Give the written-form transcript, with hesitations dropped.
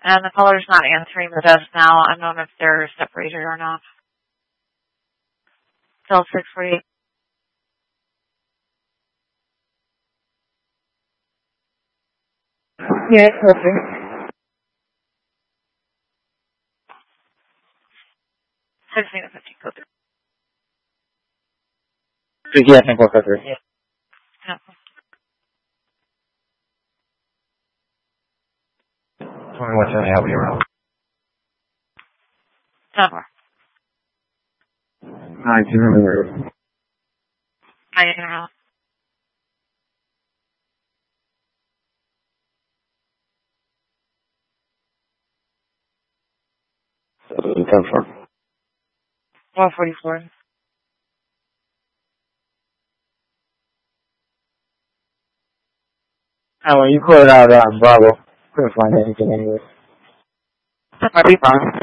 And the caller's not answering the desk now. I don't know if they're separated or not. Cell 648. Yeah, perfect. 1650 code 3. Yeah, I think we'll go through. Yeah. Tell me what can I help you with. 10-4. Hi, do you remember? How you gonna help? Confirm. 144. Oh, well, you called out Bravo. Couldn't find anything anyway. That might be fine.